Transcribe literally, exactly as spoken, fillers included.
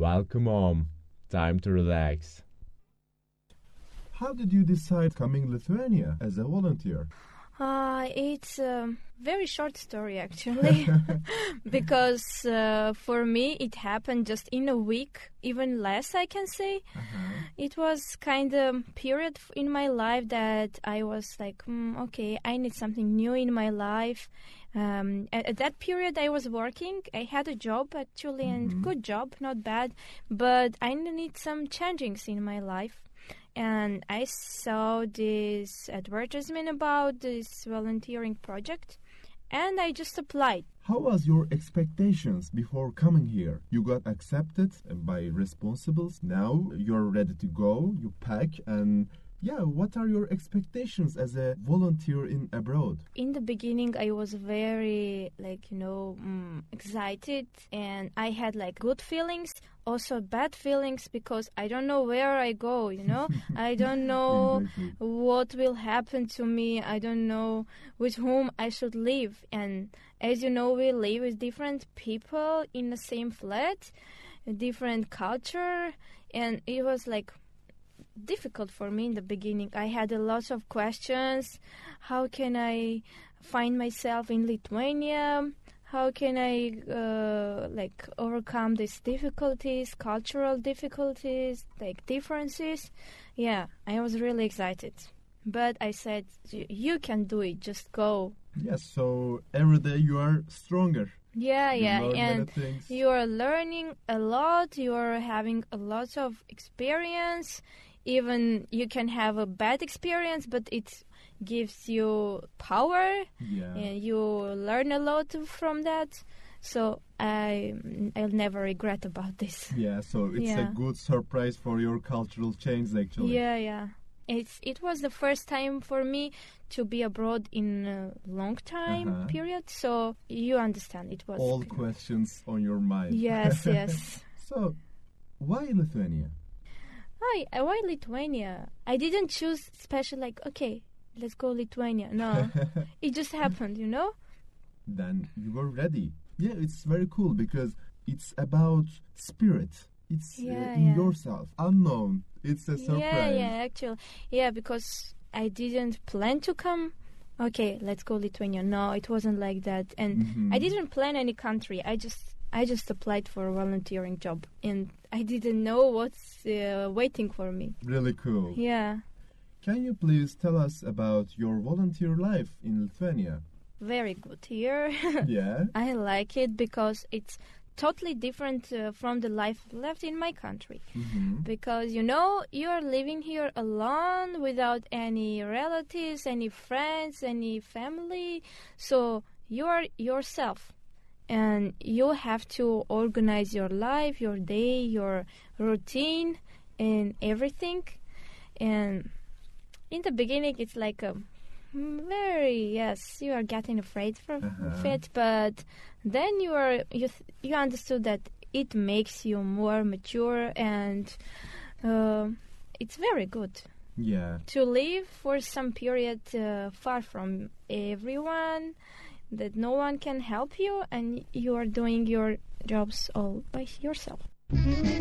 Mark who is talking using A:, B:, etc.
A: Welcome home. Time to relax.
B: How did you decide coming Lithuania as a volunteer?
C: Uh, it's a very short story, actually, because uh, for me it happened just in a week, even less, I can say.
B: Uh-huh.
C: It was kind of period in my life that I was like, mm, okay, I need something new in my life. Um, at, at that period, I was working. I had a job, actually, and
B: Mhm.
C: good job, not bad, but I need some changings in my life. And I saw this advertisement about this volunteering project, and I just applied.
B: How was your expectations before coming here? You got accepted by responsibles. Now you're ready to go. You pack and yeah, what are your expectations as a volunteer in abroad?
C: In the beginning, I was very, like, you know, mm, excited, and I had, like, good feelings, also bad feelings, because I don't know where I go, you know? I don't know
B: Exactly.
C: what will happen to me. I don't know with whom I should live. And as you know, we live with different people in the same flat, a different culture, and it was, like, difficult for me in the beginning. I had a lot of questions. How can I find myself in Lithuania? How can I uh, like overcome these difficulties, cultural difficulties, like differences? Yeah, I was really excited. But I said, "Y- you can do it, just go.
B: Yes, so every day you are stronger.
C: Yeah,
B: You
C: yeah,
B: learn many
C: and
B: things.
C: you are learning a lot. You are having a lot of experience. Even you can have a bad experience, but it gives you power,
B: Yeah.
C: and you learn a lot from that. So I, I'll never regret about this.
B: Yeah, so it's
C: Yeah.
B: a good surprise for your cultural change actually.
C: Yeah, yeah. It's it was the first time for me to be abroad in a long time
B: Uh-huh.
C: period. So you understand it was.
B: All questions on your mind.
C: Yes, yes.
B: So, why Lithuania?
C: Hi, uh, why Lithuania? I didn't choose special, like, okay, let's go Lithuania. No, it just happened, you know?
B: Then you were ready. Yeah, it's very cool because it's about spirit. It's uh,
C: Yeah,
B: in
C: yeah.
B: yourself, unknown. It's a surprise.
C: Yeah, yeah, actually. Yeah, because I didn't plan to come. Okay, let's go Lithuania. No, it wasn't like that. And
B: Mhm.
C: I didn't plan any country. I just I just applied for a volunteering job, and I didn't know what's uh, waiting for me.
B: Really cool.
C: Yeah,
B: Can you please tell us about your volunteer life in Lithuania?
C: very good here.
B: Yeah.
C: I like it because it's totally different uh, from the life left in my country.
B: Mhm.
C: Because, you know, you are living here alone without any relatives, any friends, any family. So you are yourself. And you have to organize your life, your day, your routine, and everything. And in the beginning, it's like a very, yes, you are getting afraid from
B: Uh-huh.
C: it, but then you are you th- you understood that it makes you more mature, and uh, it's very good
B: Yeah.
C: to live for some period uh, far from everyone, that no one can help you, and you are doing your jobs all by yourself.